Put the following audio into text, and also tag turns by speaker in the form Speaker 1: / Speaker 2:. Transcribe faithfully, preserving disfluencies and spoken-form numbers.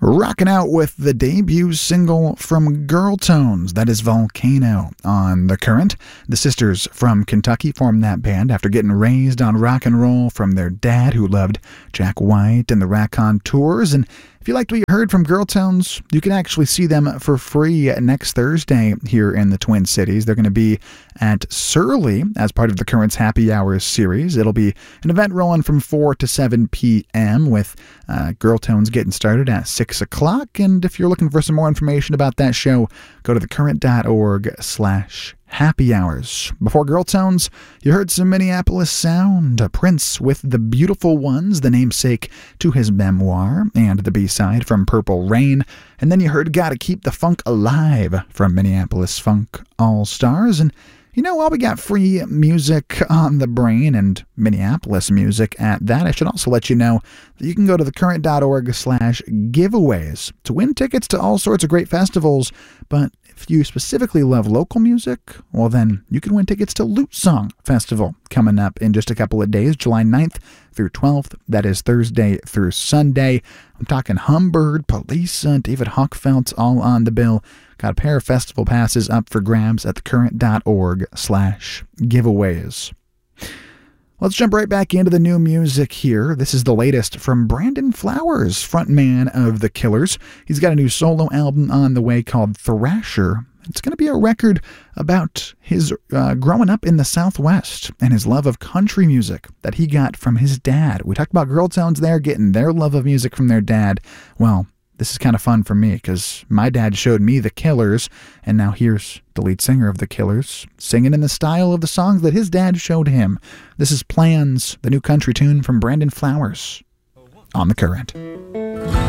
Speaker 1: rocking out with the debut single from Girl Tones, that is Volcano, on The Current. The sisters from Kentucky formed that band after getting raised on rock and roll from their dad, who loved Jack White and the Raconteurs. And if you liked what you heard from Girl Tones, you can actually see them for free next Thursday here in the Twin Cities. They're going to be at Surly as part of the Current's Happy Hours series. It'll be an event rolling from four to seven p.m. with uh, Girl Tones getting started at six o'clock. And if you're looking for some more information about that show, go to thecurrent.org slash happy hours. Before Girl Tones, you heard some Minneapolis sound. Prince with The Beautiful Ones, the namesake to his memoir, and the B-side from Purple Rain. And then you heard Gotta Keep the Funk Alive from Minneapolis Funk All-Stars. And you know, while we got free music on the brain and Minneapolis music at that, I should also let you know that you can go to thecurrent.org slash giveaways to win tickets to all sorts of great festivals. But if you specifically love local music, well then you can win tickets to Lute Song Festival coming up in just a couple of days, July ninth through twelfth. That is Thursday through Sunday. I'm talking Humbird, Police, David Hochfeld, all on the bill. Got a pair of festival passes up for grabs at thecurrent.org slash giveaways. Let's jump right back into the new music here. This is the latest from Brandon Flowers, frontman of The Killers. He's got a new solo album on the way called Thrasher. It's going to be a record about his uh, growing up in the Southwest and his love of country music that he got from his dad. We talked about Girl Tones there, getting their love of music from their dad. Well, this is kind of fun for me because my dad showed me The Killers, and now here's the lead singer of The Killers singing in the style of the songs that his dad showed him. This is Plans, the new country tune from Brandon Flowers on The Current.